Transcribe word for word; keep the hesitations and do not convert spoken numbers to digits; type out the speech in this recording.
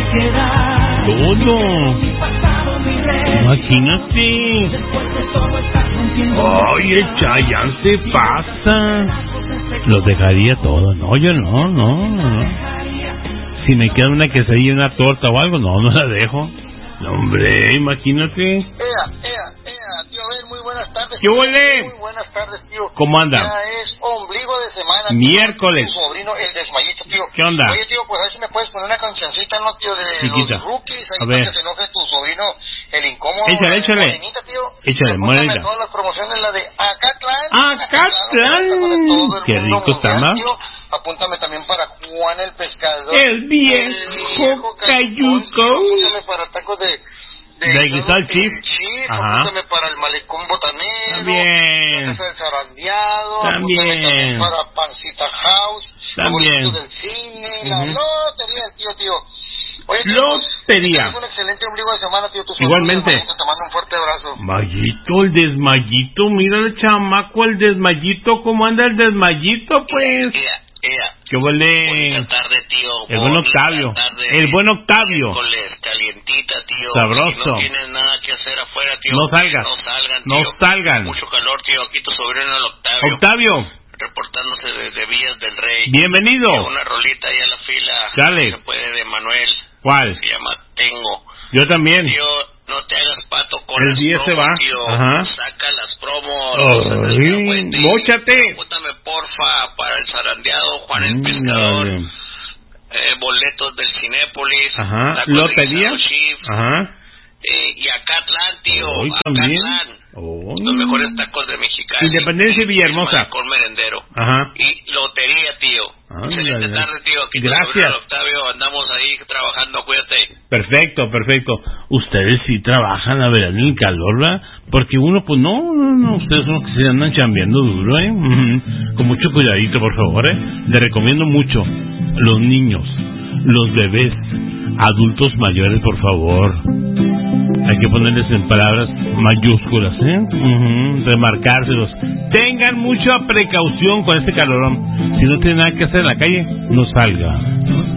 Todo. Imagínate. Ay, el Chayanne se pasa. Lo dejaría todo. No, yo no, no, no. Si me queda una quesadilla, una torta o algo, no, no la dejo. No, hombre, imagínate. Ea, ea, ea, tío Ben, muy buenas tardes. ¿Qué huele? Muy buenas tardes, tío. ¿Cómo anda? Ya es ombligo de semana. Miércoles. Tu sobrino, el desmayito, tío. ¿Qué onda? Oye, tío, pues a ver si me puedes poner una cancioncita, ¿no, tío? De Chiquita. los rookies. Ahí A ver. para que se enoje tu sobrino, el incómodo. Échale, échale. Morenita, tío. Échale, Apúntame morenita. todas las promociones, la de Acatlán. Acatlán. Qué rico está, ¿no? Apúntame también para Juan el Pescador. El viejo cayuco. Apúntame para tacos de... De, de guisal chip. Ajá. Apúntame para el malecón botanero. También. El zarandeado. También. También para Pancita House. También. Los del cine. Uh-huh. La lotería, tío, tío. Oye, tío, lotería. Es un excelente ombligo de semana, tío. Tus Igualmente. Te mando un fuerte abrazo. Mayito, el desmayito. Mira el chamaco, el desmayito. ¿Cómo anda el desmayito, pues? Ea, ea. ¿Qué huele? Bonita tarde, tío. El buen Octavio. Tarde, el buen Octavio. Calientita, tío. Sabroso. Si no tienes nada que hacer afuera, tío. No salgas. No salgan, tío. No salgan. Mucho calor, tío. Aquí tu sobrino, el Octavio. Octavio. Reportándose desde Villas del Rey. Bienvenido. Tío, una rolita ahí a la fila. Dale. Se puede de Manuel. ¿Cuál? Se llama Tengo. Yo también. Tío, no te hagas pato con el las diez promos, se va. tío. Ajá. Saca las promos. Ay, móchate. Apúntame, porfa, para el zarandeado, Juan el Pescador. Dale. Eh, boletos del Cinépolis. Ajá. Lotería. Ajá. Eh, y Acatlán, tío. Hoy también. Oh. Los mejores tacos de Mexicali. Independencia y Villahermosa. Con merendero. Ajá. Y lotería, tío. Ah, excelente dale. tarde, tío. Aquí gracias. Octavio, andamos ahí trabajando, cuídate. Perfecto, perfecto. Ustedes sí trabajan, la verdad, en el calor, ¿verdad? Porque uno, pues no, no, no, ustedes son los que se andan chambeando duro, ¿eh? Uh-huh. Con mucho cuidadito, por favor, ¿eh? Les recomiendo mucho. Los niños, los bebés, adultos mayores, por favor. Hay que ponerles en palabras mayúsculas, ¿eh? Uh-huh. Remarcárselos. Tengan mucha precaución con este calorón. Si no tienen nada que hacer en la calle, no salga.